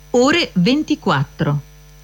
ore 24.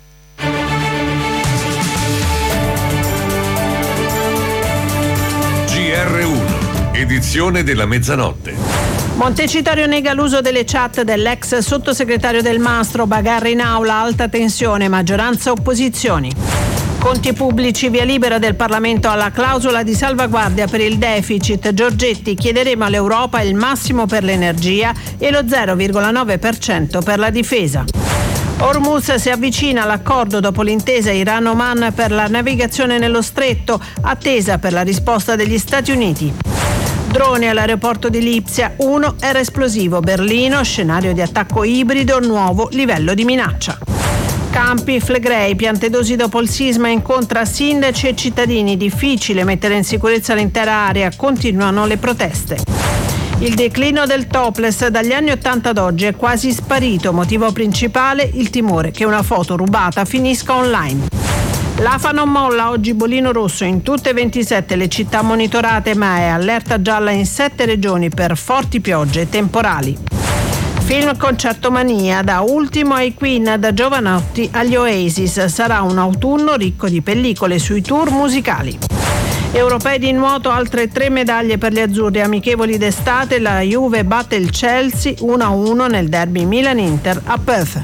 GR1, edizione della mezzanotte. Montecitorio nega l'uso delle chat dell'ex sottosegretario Del Mastro, bagarre in aula, alta tensione, maggioranza opposizioni. Conti pubblici, via libera del Parlamento alla clausola di salvaguardia per il deficit. Giorgetti: chiederemo all'Europa il massimo per l'energia e lo 0,9% per la difesa. Hormuz si avvicina all'accordo dopo l'intesa Iran-Oman per la navigazione nello stretto, attesa per la risposta degli Stati Uniti. Droni all'aeroporto di Lipsia, uno era esplosivo. Berlino, scenario di attacco ibrido, nuovo livello di minaccia. Campi Flegrei, Piantedosi dopo il sisma incontra sindaci e cittadini, difficile mettere in sicurezza l'intera area, continuano le proteste. Il declino del topless dagli anni 80 ad oggi è quasi sparito, motivo principale il timore che una foto rubata finisca online. L'AFA non molla, oggi bollino rosso in tutte e 27 le città monitorate, ma è allerta gialla in 7 regioni per forti piogge e temporali. Film Concertomania, da Ultimo ai Queen, da Giovanotti agli Oasis, sarà un autunno ricco di pellicole sui tour musicali. Europei di nuoto, altre 3 medaglie per gli azzurri, amichevoli d'estate, la Juve batte il Chelsea 1-1 nel derby Milan-Inter a Perth.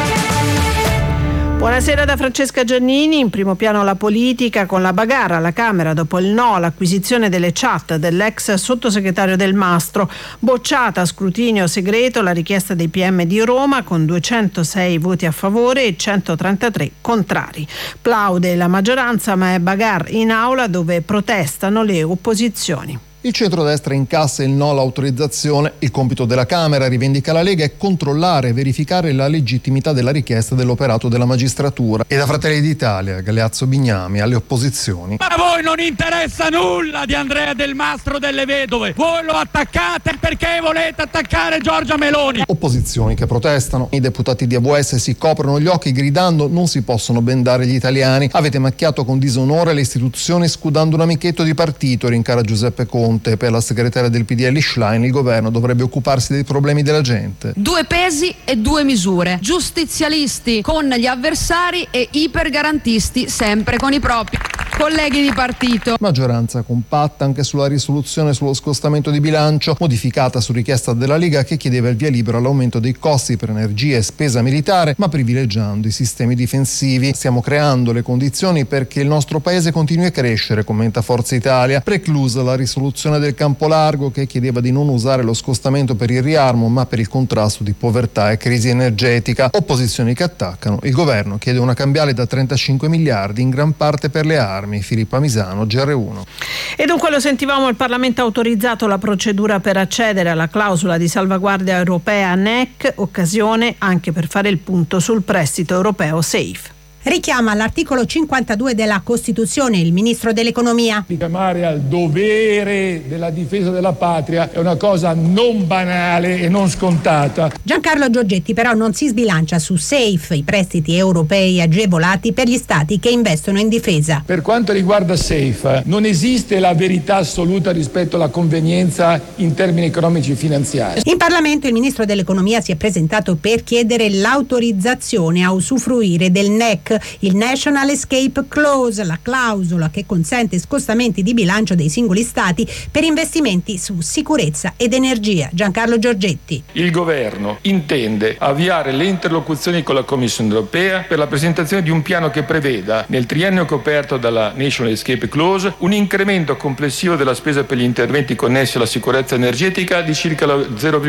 Buonasera da Francesca Giannini. In primo piano la politica, con la bagarre alla Camera dopo il no all'acquisizione delle chat dell'ex sottosegretario Del Mastro. Bocciata a scrutinio segreto la richiesta dei PM di Roma con 206 voti a favore e 133 contrari. Plaude la maggioranza, ma è bagarre in aula dove protestano le opposizioni. Il centrodestra incassa il no all'autorizzazione. Il compito della Camera, rivendica la Lega, è controllare e verificare la legittimità della richiesta dell'operato della magistratura. E da Fratelli d'Italia, Galeazzo Bignami, alle opposizioni: ma a voi non interessa nulla di Andrea Del Mastro delle Vedove, voi lo attaccate perché volete attaccare Giorgia Meloni. Opposizioni che protestano. I deputati di AVS si coprono gli occhi gridando: non si possono bendare gli italiani, avete macchiato con disonore le istituzioni scudando un amichetto di partito, rincara Giuseppe Conte. Per la segretaria del PDL Schlein, il governo dovrebbe occuparsi dei problemi della gente. 2 pesi e 2 misure, giustizialisti con gli avversari e ipergarantisti sempre con i propri colleghi di partito. Maggioranza compatta anche sulla risoluzione sullo scostamento di bilancio, modificata su richiesta della Lega, che chiedeva il via libera all'aumento dei costi per energia e spesa militare, ma privilegiando i sistemi difensivi. Stiamo creando le condizioni perché il nostro paese continui a crescere, commenta Forza Italia, preclusa la risoluzione del campo largo, che chiedeva di non usare lo scostamento per il riarmo ma per il contrasto di povertà e crisi energetica. Opposizioni che attaccano. Il governo chiede una cambiale da 35 miliardi, in gran parte per le armi. Filippa Misano, GR1. E dunque lo sentivamo, il Parlamento ha autorizzato la procedura per accedere alla clausola di salvaguardia europea NEC, occasione anche per fare il punto sul prestito europeo SAFE. Richiama l'articolo 52 della Costituzione il ministro dell'Economia. Richiamare al dovere della difesa della patria è una cosa non banale e non scontata. Giancarlo Giorgetti però non si sbilancia su SAFE, i prestiti europei agevolati per gli stati che investono in difesa. Per quanto riguarda SAFE, non esiste la verità assoluta rispetto alla convenienza in termini economici e finanziari. In Parlamento il ministro dell'Economia si è presentato per chiedere l'autorizzazione a usufruire del NEC, il National Escape Clause, la clausola che consente scostamenti di bilancio dei singoli stati per investimenti su sicurezza ed energia. Giancarlo Giorgetti. Il governo intende avviare le interlocuzioni con la Commissione europea per la presentazione di un piano che preveda, nel triennio coperto dalla National Escape Clause, un incremento complessivo della spesa per gli interventi connessi alla sicurezza energetica di circa lo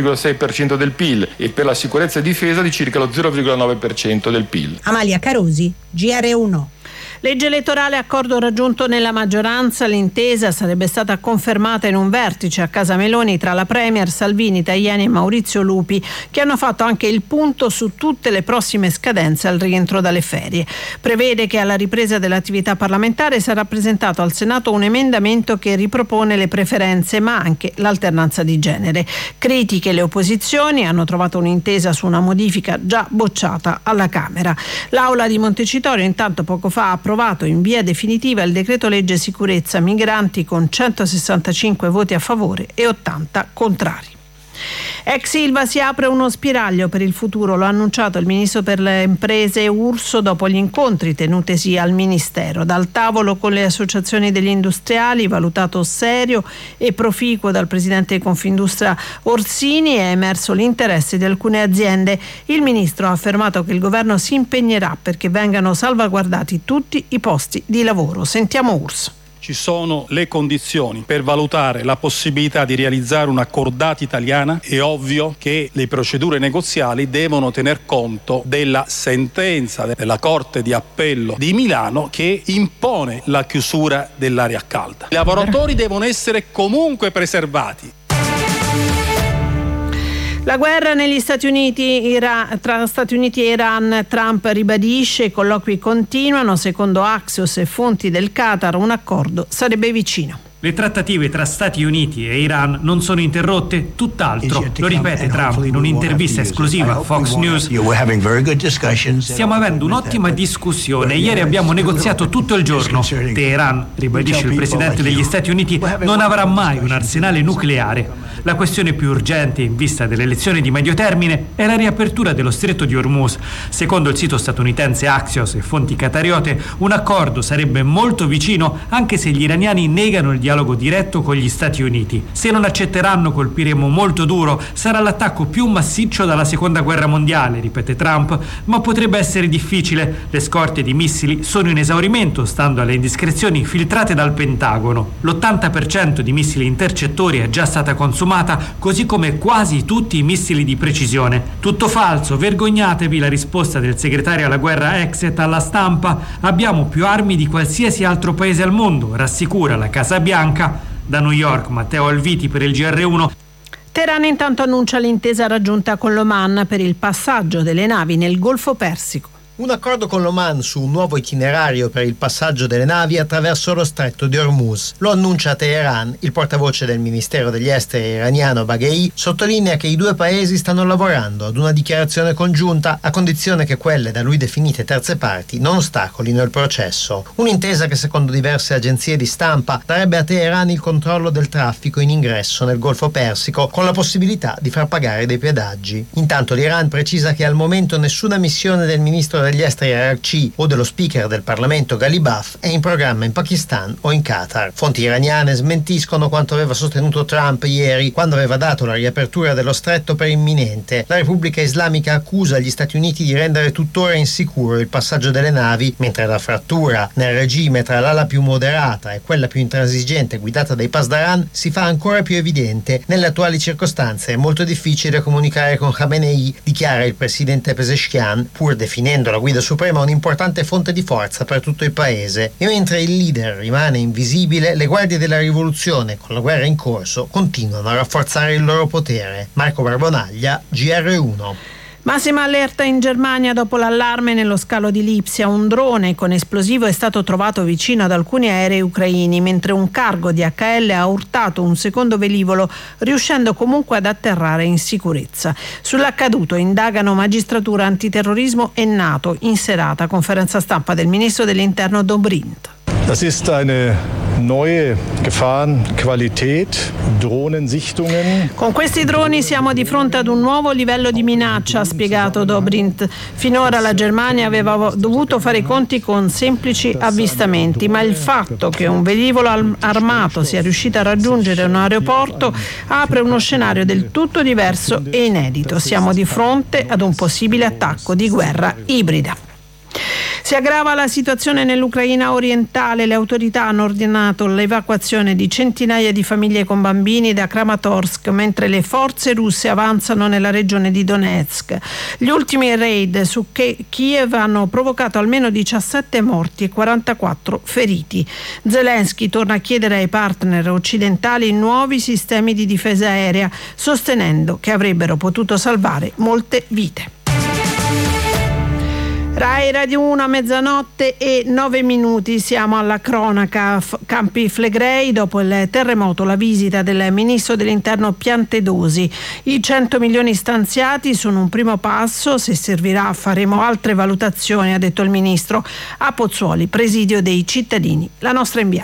0,6% del PIL e per la sicurezza e difesa di circa lo 0,9% del PIL. Amalia Carosi, GR1. Legge elettorale, accordo raggiunto nella maggioranza. L'intesa sarebbe stata confermata in un vertice a Casa Meloni tra la Premier, Salvini, Tajani e Maurizio Lupi, che hanno fatto anche il punto su tutte le prossime scadenze al rientro dalle ferie. Prevede che alla ripresa dell'attività parlamentare sarà presentato al Senato un emendamento che ripropone le preferenze ma anche l'alternanza di genere. Critiche le opposizioni, hanno trovato un'intesa su una modifica già bocciata alla Camera. L'Aula di Montecitorio intanto poco fa ha approvato in via definitiva il decreto legge sicurezza migranti con 165 voti a favore e 80 contrari. Ex Ilva si apre uno spiraglio per il futuro, lo ha annunciato il ministro per le imprese Urso dopo gli incontri tenutesi al ministero. Dal tavolo con le associazioni degli industriali, valutato serio e proficuo dal presidente di Confindustria Orsini, è emerso l'interesse di alcune aziende. Il ministro ha affermato che il governo si impegnerà perché vengano salvaguardati tutti i posti di lavoro. Sentiamo Urso. Ci sono le condizioni per valutare la possibilità di realizzare una cordata italiana. È ovvio che le procedure negoziali devono tener conto della sentenza della Corte di Appello di Milano che impone la chiusura dell'area calda. I lavoratori devono essere comunque preservati. La guerra negli Stati Uniti, tra Stati Uniti e Iran, Trump ribadisce, i colloqui continuano, secondo Axios e fonti del Qatar un accordo sarebbe vicino. Le trattative tra Stati Uniti e Iran non sono interrotte, tutt'altro. Lo ripete Trump in un'intervista esclusiva a Fox News. Stiamo avendo un'ottima discussione. Ieri abbiamo negoziato tutto il giorno. Teheran, ribadisce il presidente degli Stati Uniti, non avrà mai un arsenale nucleare. La questione più urgente in vista delle elezioni di medio termine è la riapertura dello stretto di Hormuz. Secondo il sito statunitense Axios e fonti qatariote, un accordo sarebbe molto vicino anche se gli iraniani negano il dialogo diretto con gli Stati Uniti. Se non accetteranno, colpiremo molto duro. Sarà l'attacco più massiccio dalla seconda guerra mondiale, ripete Trump, ma potrebbe essere difficile. Le scorte di missili sono in esaurimento, stando alle indiscrezioni filtrate dal Pentagono. L'80% di missili intercettori è già stata consumata, così come quasi tutti i missili di precisione. Tutto falso, vergognatevi, la risposta del segretario alla guerra Exet alla stampa. Abbiamo più armi di qualsiasi altro paese al mondo, rassicura la Casa Bianca. Da New York, Matteo Alviti per il GR1. Teheran intanto annuncia l'intesa raggiunta con l'Oman per il passaggio delle navi nel Golfo Persico. Un accordo con l'Oman su un nuovo itinerario per il passaggio delle navi attraverso lo stretto di Hormuz. Lo annuncia Teheran. Il portavoce del Ministero degli Esteri iraniano Baghei sottolinea che i due paesi stanno lavorando ad una dichiarazione congiunta a condizione che quelle da lui definite terze parti non ostacolino il processo. Un'intesa che secondo diverse agenzie di stampa darebbe a Teheran il controllo del traffico in ingresso nel Golfo Persico con la possibilità di far pagare dei pedaggi. Intanto l'Iran precisa che al momento nessuna missione del ministro degli esteri Araghchi o dello speaker del Parlamento Ghalibaf è in programma in Pakistan o in Qatar. Fonti iraniane smentiscono quanto aveva sostenuto Trump ieri quando aveva dato la riapertura dello stretto per imminente. La Repubblica Islamica accusa gli Stati Uniti di rendere tuttora insicuro il passaggio delle navi, mentre la frattura nel regime tra l'ala più moderata e quella più intransigente guidata dai Pasdaran si fa ancora più evidente. Nelle attuali circostanze è molto difficile comunicare con Khamenei, dichiara il presidente Pezeshkian, pur definendo la guida suprema un'importante fonte di forza per tutto il paese. E mentre il leader rimane invisibile, le guardie della rivoluzione, con la guerra in corso, continuano a rafforzare il loro potere. Marco Barbonaglia, GR1. Massima allerta in Germania dopo l'allarme nello scalo di Lipsia. Un drone con esplosivo è stato trovato vicino ad alcuni aerei ucraini, mentre un cargo di HL ha urtato un secondo velivolo, riuscendo comunque ad atterrare in sicurezza. Sull'accaduto indagano magistratura antiterrorismo e NATO. In serata, conferenza stampa del ministro dell'Interno Dobrindt. Das ist eine neue Gefahrenqualität, Drohnensichtungen. Con questi droni siamo di fronte ad un nuovo livello di minaccia, ha spiegato Dobrindt. Finora la Germania aveva dovuto fare i conti con semplici avvistamenti, ma il fatto che un velivolo armato sia riuscito a raggiungere un aeroporto apre uno scenario del tutto diverso e inedito. Siamo di fronte ad un possibile attacco di guerra ibrida. Si aggrava la situazione nell'Ucraina orientale. Le autorità hanno ordinato l'evacuazione di centinaia di famiglie con bambini da Kramatorsk, mentre le forze russe avanzano nella regione di Donetsk. Gli ultimi raid su Kiev hanno provocato almeno 17 morti e 44 feriti. Zelensky torna a chiedere ai partner occidentali nuovi sistemi di difesa aerea, sostenendo che avrebbero potuto salvare molte vite. Rai Radio 1 a mezzanotte e 9 minuti, siamo alla cronaca. Campi Flegrei, dopo il terremoto la visita del ministro dell'Interno Piantedosi. I 100 milioni stanziati sono un primo passo, se servirà faremo altre valutazioni, ha detto il ministro. A Pozzuoli, presidio dei cittadini, la nostra inviata.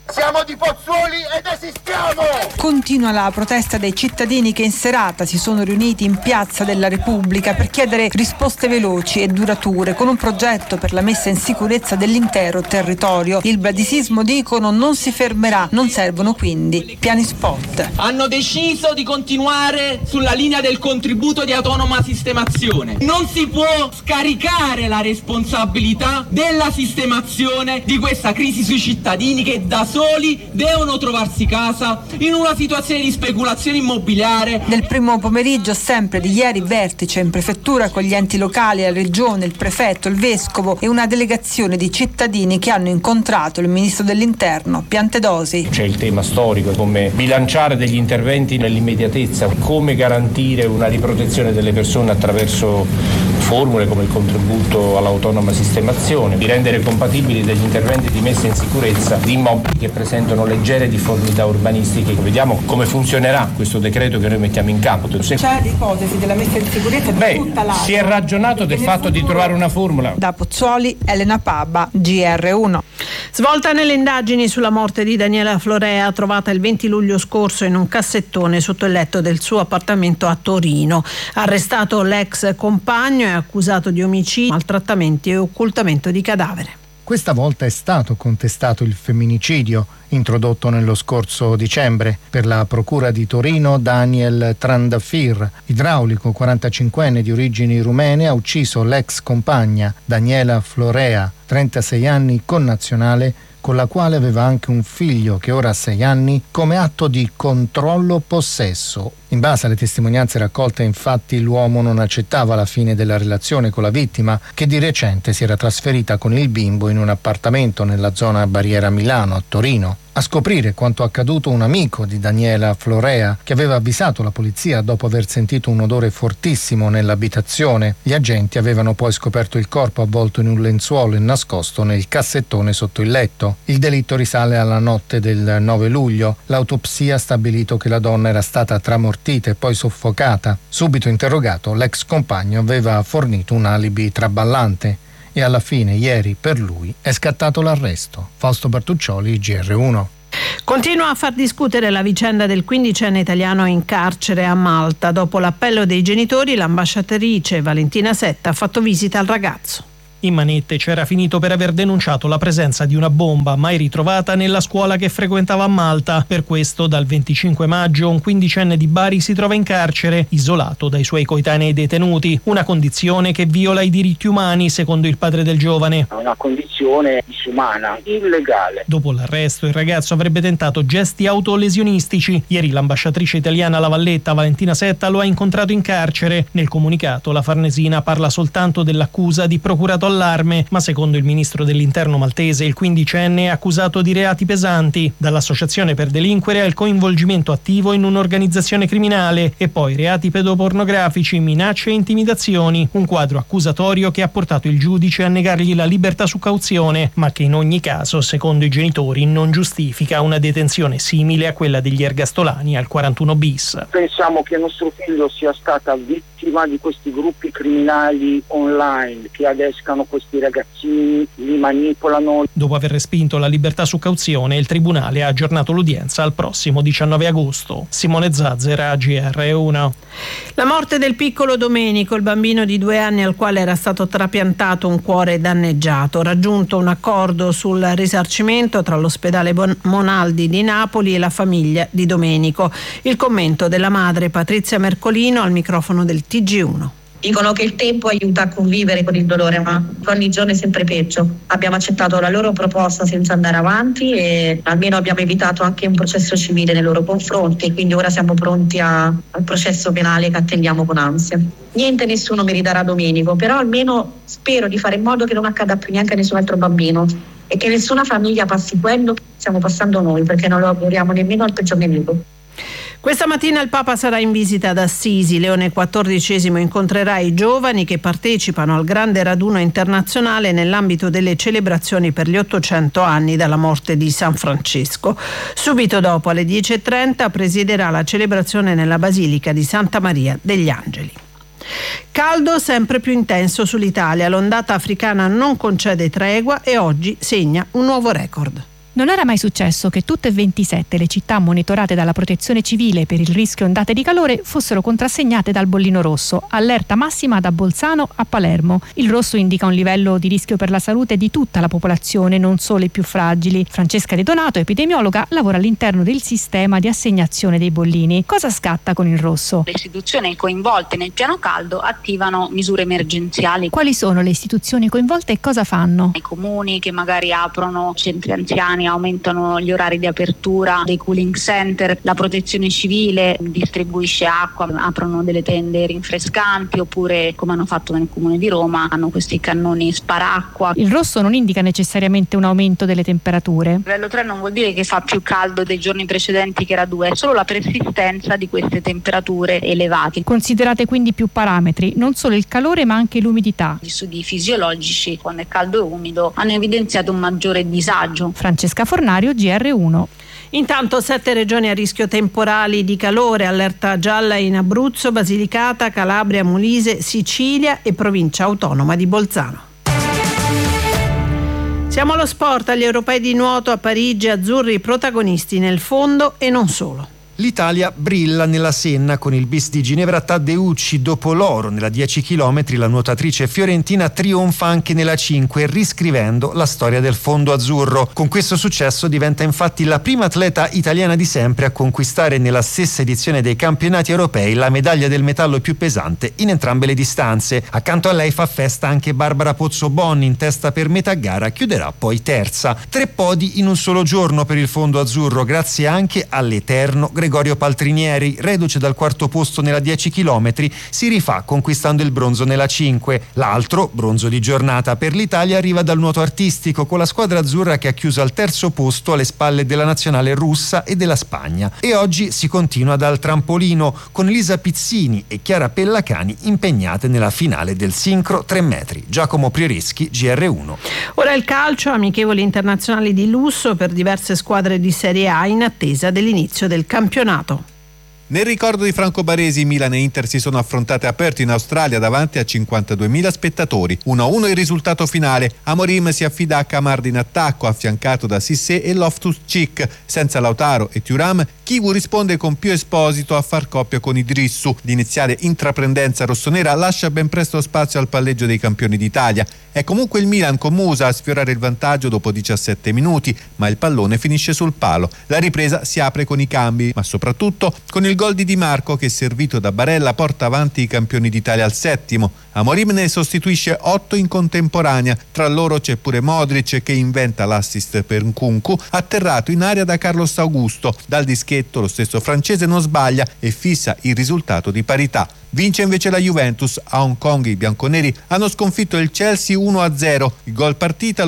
Siamo di Pozzuoli ed esistiamo! Continua la protesta dei cittadini che in serata si sono riuniti in Piazza della Repubblica per chiedere risposte veloci e durature con un progetto per la messa in sicurezza dell'intero territorio. Il bradisismo, dicono, non si fermerà, non servono quindi piani spot. Hanno deciso di continuare sulla linea del contributo di autonoma sistemazione. Non si può scaricare la responsabilità della sistemazione di questa crisi sui cittadini che da soli devono trovarsi casa in una situazione di speculazione immobiliare. Nel primo pomeriggio sempre di ieri vertice in prefettura con gli enti locali, la regione, il prefetto, il vescovo e una delegazione di cittadini che hanno incontrato il ministro dell'interno Piantedosi. C'è il tema storico, come bilanciare degli interventi nell'immediatezza, come garantire una riprotezione delle persone attraverso formule come il contributo all'autonoma sistemazione, di rendere compatibili degli interventi di messa in sicurezza di immobili che presentano leggere difformità urbanistiche. Vediamo come funzionerà questo decreto che noi mettiamo in campo. C'è l'ipotesi della messa in sicurezza di tutta l'area. Si è ragionato del fatto di trovare una formula. Da Pozzuoli, Elena Pabba, GR1. Svolta nelle indagini sulla morte di Daniela Florea, trovata il 20 luglio scorso in un cassettone sotto il letto del suo appartamento a Torino. Arrestato l'ex compagno e accusato di omicidio, maltrattamenti e occultamento di cadavere. Questa volta è stato contestato il femminicidio introdotto nello scorso dicembre. Per la procura di Torino, Daniel Trandafir, idraulico 45enne di origini rumene, ha ucciso l'ex compagna Daniela Florea, 36 anni, connazionale, con la quale aveva anche un figlio che ora ha 6 anni, come atto di controllo possesso. In base alle testimonianze raccolte, infatti, l'uomo non accettava la fine della relazione con la vittima, che di recente si era trasferita con il bimbo in un appartamento nella zona Barriera Milano, a Torino. A scoprire quanto accaduto un amico di Daniela Florea, che aveva avvisato la polizia dopo aver sentito un odore fortissimo nell'abitazione. Gli agenti avevano poi scoperto il corpo avvolto in un lenzuolo e nascosto nel cassettone sotto il letto. Il delitto risale alla notte del 9 luglio. L'autopsia ha stabilito che la donna era stata tramortita e poi soffocata. Subito interrogato, l'ex compagno aveva fornito un alibi traballante. E alla fine, ieri, per lui è scattato l'arresto. Fausto Bertuccioli, GR1. Continua a far discutere la vicenda del 15enne italiano in carcere a Malta. Dopo l'appello dei genitori, l'ambasciatrice Valentina Setta ha fatto visita al ragazzo. In manette c'era finito per aver denunciato la presenza di una bomba mai ritrovata nella scuola che frequentava a Malta. Per questo, dal 25 maggio, un 15enne di Bari si trova in carcere, isolato dai suoi coetanei detenuti. Una condizione che viola i diritti umani, secondo il padre del giovane. Una condizione disumana, illegale. Dopo l'arresto, il ragazzo avrebbe tentato gesti autolesionistici. Ieri l'ambasciatrice italiana alla Valletta, Valentina Setta, lo ha incontrato in carcere. Nel comunicato, la Farnesina parla soltanto dell'accusa di procurato allarme, ma secondo il ministro dell'interno maltese il 15enne è accusato di reati pesanti, dall'associazione per delinquere al coinvolgimento attivo in un'organizzazione criminale e poi reati pedopornografici, minacce e intimidazioni, un quadro accusatorio che ha portato il giudice a negargli la libertà su cauzione, ma che in ogni caso, secondo i genitori, non giustifica una detenzione simile a quella degli ergastolani al 41 bis. Pensiamo che nostro figlio sia stata vittima di questi gruppi criminali online che adescano questi ragazzini, li manipolano. Dopo aver respinto la libertà su cauzione, il tribunale ha aggiornato l'udienza al prossimo 19 agosto. Simone Zazzera, GR1. La morte del piccolo Domenico, il bambino di 2 anni al quale era stato trapiantato un cuore danneggiato. Raggiunto un accordo sul risarcimento tra l'ospedale Monaldi di Napoli e la famiglia di Domenico. Il commento della madre Patrizia Mercolino al microfono del TG1. Dicono che il tempo aiuta a convivere con il dolore, ma ogni giorno è sempre peggio. Abbiamo accettato la loro proposta senza andare avanti e almeno abbiamo evitato anche un processo civile nei loro confronti, quindi ora siamo pronti al processo penale che attendiamo con ansia. Niente, nessuno mi ridarà Domenico, però almeno spero di fare in modo che non accada più neanche a nessun altro bambino e che nessuna famiglia passi quello che stiamo passando noi, perché non lo auguriamo nemmeno al peggior nemico. Questa mattina il Papa sarà in visita ad Assisi. Leone XIV incontrerà i giovani che partecipano al grande raduno internazionale nell'ambito delle celebrazioni per gli 800 anni dalla morte di San Francesco. Subito dopo, alle 10:30, presiderà la celebrazione nella Basilica di Santa Maria degli Angeli. Caldo sempre più intenso sull'Italia. L'ondata africana non concede tregua e oggi segna un nuovo record. Non era mai successo che tutte e 27 le città monitorate dalla Protezione Civile per il rischio ondate di calore fossero contrassegnate dal bollino rosso, allerta massima da Bolzano a Palermo. Il rosso indica un livello di rischio per la salute di tutta la popolazione, non solo i più fragili. Francesca De Donato, epidemiologa, lavora all'interno del sistema di assegnazione dei bollini. Cosa scatta con il rosso? Le istituzioni coinvolte nel piano caldo attivano misure emergenziali. Quali sono le istituzioni coinvolte e cosa fanno? I comuni che magari aprono centri anziani, aumentano gli orari di apertura dei cooling center, la Protezione Civile distribuisce acqua, aprono delle tende rinfrescanti, oppure come hanno fatto nel comune di Roma hanno questi cannoni sparacqua. Il rosso non indica necessariamente un aumento delle temperature. Livello 3 non vuol dire che fa più caldo dei giorni precedenti che era 2, è solo la persistenza di queste temperature elevate. Considerate quindi più parametri, non solo il calore ma anche l'umidità. Gli studi fisiologici, quando è caldo e umido, hanno evidenziato un maggiore disagio. Francesca Fornario, GR1. Intanto 7 regioni a rischio temporali di calore, allerta gialla in Abruzzo, Basilicata, Calabria, Molise, Sicilia e provincia autonoma di Bolzano. Siamo allo sport, agli europei di nuoto a Parigi, azzurri protagonisti nel fondo e non solo. L'Italia brilla nella Senna con il bis di Ginevra Taddeucci. Dopo l'oro nella 10 km, la nuotatrice fiorentina trionfa anche nella 5, riscrivendo la storia del fondo azzurro. Con questo successo diventa infatti la prima atleta italiana di sempre a conquistare nella stessa edizione dei campionati europei la medaglia del metallo più pesante in entrambe le distanze. Accanto a lei fa festa anche Barbara Pozzobon, in testa per metà gara, chiuderà poi terza. 3 podi in un solo giorno per il fondo azzurro, grazie anche all'eterno Gregorio Paltrinieri, reduce dal quarto posto nella 10 km, si rifà conquistando il bronzo nella 5. L'altro, bronzo di giornata per l'Italia, arriva dal nuoto artistico con la squadra azzurra che ha chiuso al terzo posto alle spalle della nazionale russa e della Spagna. E oggi si continua dal trampolino con Lisa Pizzini e Chiara Pellacani impegnate nella finale del sincro 3 metri. Giacomo Prioreschi, GR1. Ora il calcio, amichevoli internazionali di lusso per diverse squadre di Serie A in attesa dell'inizio del campionato. Nel ricordo di Franco Baresi, Milan e Inter si sono affrontate aperto in Australia davanti a 52.000 spettatori. 1-1 il risultato finale. Amorim si affida a Camardi in attacco, affiancato da Cissé e Loftus-Cheek. Senza Lautaro e Thuram, Chivu risponde con Pio Esposito a far coppia con Idrissu. L'iniziale intraprendenza rossonera lascia ben presto spazio al palleggio dei campioni d'Italia. È comunque il Milan con Musa a sfiorare il vantaggio dopo 17 minuti, ma il pallone finisce sul palo. La ripresa si apre con i cambi, ma soprattutto con il gol di Di Marco che, servito da Barella, porta avanti i campioni d'Italia al 7º. Amorim ne sostituisce 8 in contemporanea. Tra loro c'è pure Modric che inventa l'assist per Nkunku, atterrato in aria da Carlos Augusto. Dal dischetto lo stesso francese non sbaglia e fissa il risultato di parità. Vince invece la Juventus. A Hong Kong i bianconeri hanno sconfitto il Chelsea 1-0. Il gol partita